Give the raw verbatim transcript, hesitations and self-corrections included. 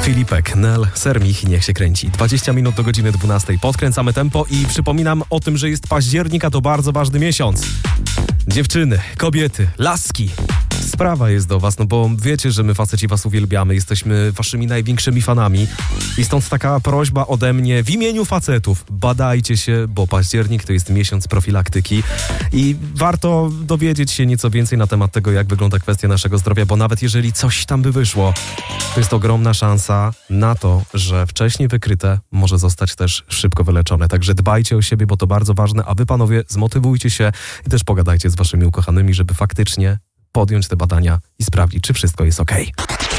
Filipek, Nel, Sermich, niech się kręci. dwadzieścia minut do godziny dwunastej. Podkręcamy tempo i przypominam o tym, że jest październik, a to bardzo ważny miesiąc. Dziewczyny, kobiety, laski. Sprawa jest do was, no bo wiecie, że my faceci was uwielbiamy, jesteśmy waszymi największymi fanami i stąd taka prośba ode mnie w imieniu facetów. Badajcie się, bo październik to jest miesiąc profilaktyki i warto dowiedzieć się nieco więcej na temat tego, jak wygląda kwestia naszego zdrowia, bo nawet jeżeli coś tam by wyszło, to jest ogromna szansa na to, że wcześniej wykryte może zostać też szybko wyleczone. Także dbajcie o siebie, bo to bardzo ważne, a wy panowie zmotywujcie się i też pogadajcie z waszymi ukochanymi, żeby faktycznie podjąć te badania i sprawdzić, czy wszystko jest okej.